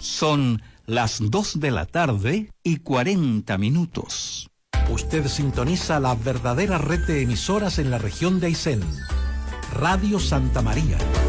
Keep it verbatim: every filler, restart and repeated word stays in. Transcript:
Son las dos de la tarde y cuarenta minutos. Usted sintoniza la verdadera red de emisoras en la región de Aysén. Radio Santa María.